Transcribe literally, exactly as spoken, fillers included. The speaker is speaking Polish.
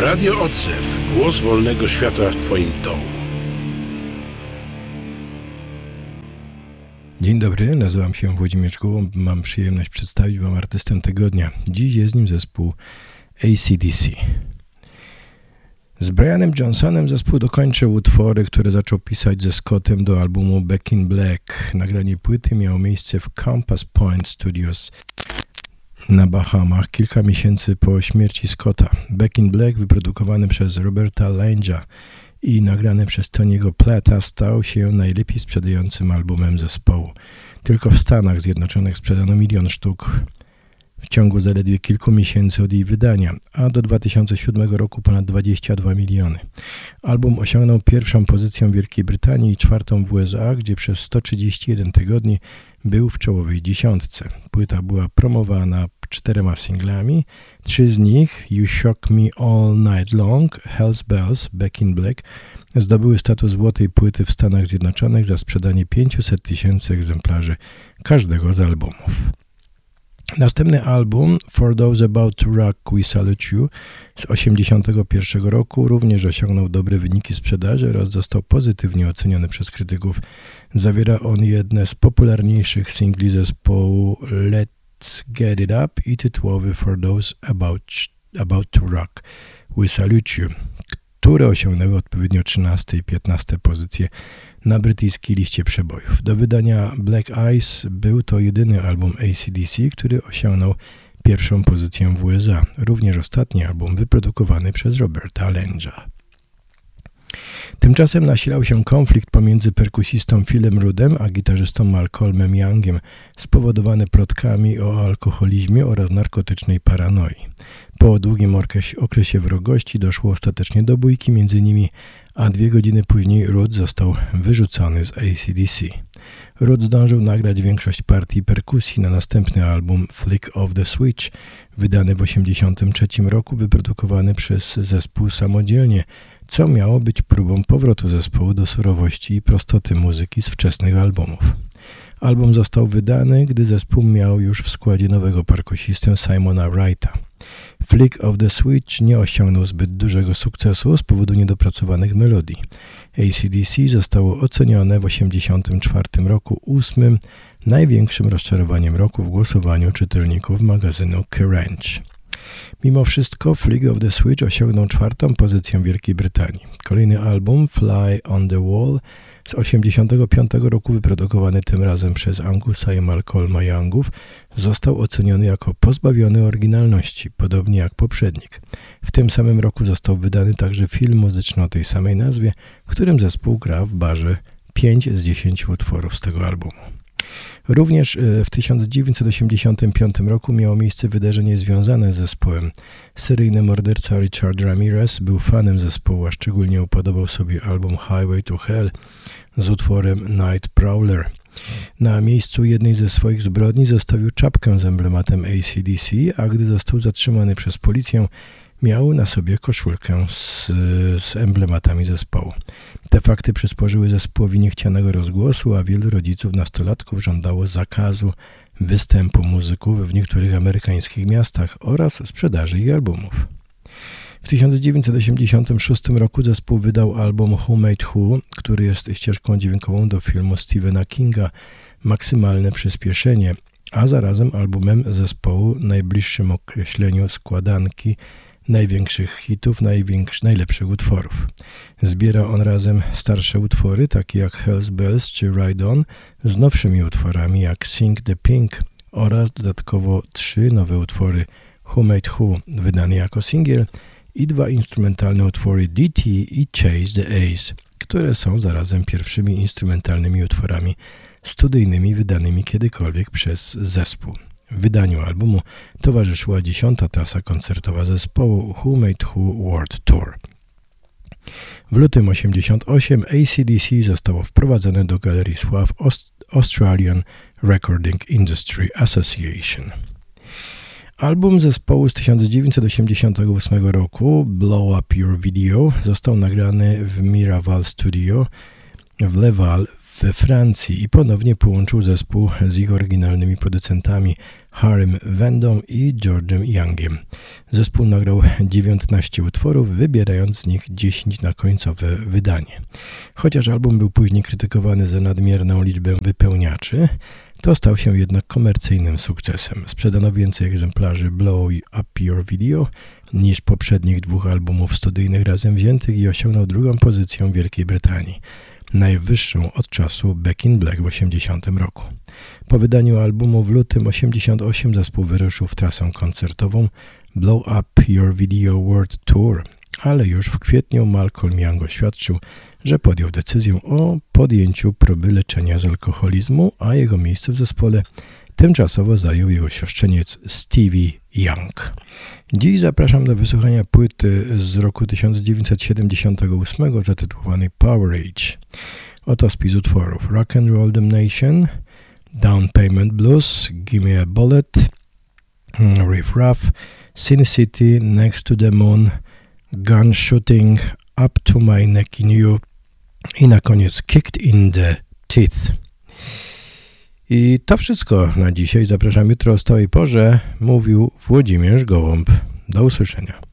Radio Odzew. Głos wolnego świata w Twoim domu. Dzień dobry, nazywam się Włodzimierz Gołąb. Mam przyjemność przedstawić Wam artystę tygodnia. Dziś jest nim zespół A C D C. Z Brianem Johnsonem zespół dokończył utwory, które zaczął pisać ze Scottem do albumu Back in Black. Nagranie płyty miało miejsce w Compass Point Studios na Bahamach kilka miesięcy po śmierci Scotta. Back in Black, wyprodukowany przez Roberta Lange'a i nagrany przez Tony'ego Platta, stał się najlepiej sprzedającym albumem zespołu. Tylko w Stanach Zjednoczonych sprzedano milion sztuk w ciągu zaledwie kilku miesięcy od jej wydania, a do dwa tysiące siódmego roku ponad dwadzieścia dwa miliony. Album osiągnął pierwszą pozycję w Wielkiej Brytanii i czwartą w U S A, gdzie przez sto trzydzieści jeden tygodni był w czołowej dziesiątce. Płyta była promowana czterema singlami, trzy z nich, You Shock Me All Night Long, Hell's Bells, Back in Black, zdobyły status złotej płyty w Stanach Zjednoczonych za sprzedanie pięćset tysięcy egzemplarzy każdego z albumów. Następny album, For Those About to Rock We Salute You z osiemdziesiątego pierwszego roku, również osiągnął dobre wyniki sprzedaży oraz został pozytywnie oceniony przez krytyków. Zawiera on jedne z popularniejszych singli zespołu Let's Get It Up i tytułowy For Those About, about to Rock We Salute You, które osiągnęły odpowiednio trzynaste i piętnaste pozycje na brytyjskiej liście przebojów. Do wydania Black Eyes był to jedyny album A C D C, który osiągnął pierwszą pozycję w U S A. Również ostatni album wyprodukowany przez Roberta Lange'a. Tymczasem nasilał się konflikt pomiędzy perkusistą Philem Rudem a gitarzystą Malcolmem Youngiem, spowodowany plotkami o alkoholizmie oraz narkotycznej paranoi. Po długim okresie wrogości doszło ostatecznie do bójki między nimi, a dwie godziny później Rudd został wyrzucony z A C D C. Rudd zdążył nagrać większość partii perkusji na następny album Flick of the Switch, wydany w osiemdziesiątym trzecim roku, wyprodukowany przez zespół samodzielnie, co miało być próbą powrotu zespołu do surowości i prostoty muzyki z wczesnych albumów. Album został wydany, gdy zespół miał już w składzie nowego perkusistę Simona Wrighta. Flick of the Switch nie osiągnął zbyt dużego sukcesu z powodu niedopracowanych melodii. A C D C zostało ocenione w osiemdziesiątym czwartym roku ósmym największym rozczarowaniem roku w głosowaniu czytelników magazynu Kerrang. Mimo wszystko Flick of the Switch osiągnął czwartą pozycję w Wielkiej Brytanii. Kolejny album, Fly on the Wall, z osiemdziesiątego piątego roku, wyprodukowany tym razem przez Angusa i Malcolma Youngów, został oceniony jako pozbawiony oryginalności, podobnie jak poprzednik. W tym samym roku został wydany także film muzyczny o tej samej nazwie, w którym zespół gra w barze pięć z dziesięciu utworów z tego albumu. Również w tysiąc dziewięćset osiemdziesiątym piątym roku miało miejsce wydarzenie związane z zespołem. Seryjny morderca Richard Ramirez był fanem zespołu, a szczególnie upodobał sobie album Highway to Hell z utworem Night Prowler. Na miejscu jednej ze swoich zbrodni zostawił czapkę z emblematem A C D C, a gdy został zatrzymany przez policję, miał na sobie koszulkę z, z emblematami zespołu. Te fakty przysporzyły zespołowi niechcianego rozgłosu, a wielu rodziców nastolatków żądało zakazu występu muzyków w niektórych amerykańskich miastach oraz sprzedaży ich albumów. W tysiąc dziewięćset osiemdziesiątym szóstym roku zespół wydał album Who Made Who, który jest ścieżką dźwiękową do filmu Stephena Kinga Maksymalne przyspieszenie, a zarazem albumem zespołu najbliższym określeniu składanki największych hitów, największych, najlepszych utworów. Zbiera on razem starsze utwory, takie jak Hell's Bells czy Ride On, z nowszymi utworami jak Sing the Pink oraz dodatkowo trzy nowe utwory Who Made Who, wydane jako singiel, i dwa instrumentalne utwory D T i Chase the Ace, które są zarazem pierwszymi instrumentalnymi utworami studyjnymi wydanymi kiedykolwiek przez zespół. Wydaniu albumu towarzyszyła dziesiąta trasa koncertowa zespołu Who Made Who World Tour. W lutym osiemdziesiątym ósmym A C D C zostało wprowadzone do Galerii Sław Australian Recording Industry Association. Album zespołu z tysiąc dziewięćset osiemdziesiątego ósmego roku, Blow Up Your Video, został nagrany w Miraval Studio w Laval we Francji i ponownie połączył zespół z ich oryginalnymi producentami Harrym Vendą i George'em Youngiem. Zespół nagrał dziewiętnaście utworów, wybierając z nich dziesięć na końcowe wydanie. Chociaż album był później krytykowany za nadmierną liczbę wypełniaczy, to stał się jednak komercyjnym sukcesem. Sprzedano więcej egzemplarzy Blow Up Your Video niż poprzednich dwóch albumów studyjnych razem wziętych i osiągnął drugą pozycję w Wielkiej Brytanii, najwyższą od czasu Back in Black w osiemdziesiątym roku. Po wydaniu albumu w lutym osiemdziesiątym ósmym zespół wyruszył w trasę koncertową Blow Up Your Video World Tour, ale już w kwietniu Malcolm Young oświadczył, że podjął decyzję o podjęciu próby leczenia z alkoholizmu, a jego miejsce w zespole tymczasowo zajął jego siostrzeniec Stevie Young. Dziś zapraszam do wysłuchania płyty z roku tysiąc dziewięćset siedemdziesiątego ósmego zatytułowanej Power Age. Oto spis utworów: Rock and Roll Damnation, Down Payment Blues, Gimme a Bullet, Riff Raff, Sin City, Next to the Moon, Gun Shooting, Up to My Neck in You i na koniec Kicked in the Teeth. I to wszystko na dzisiaj. Zapraszam jutro o stałej porze. Mówił Włodzimierz Gołąb. Do usłyszenia.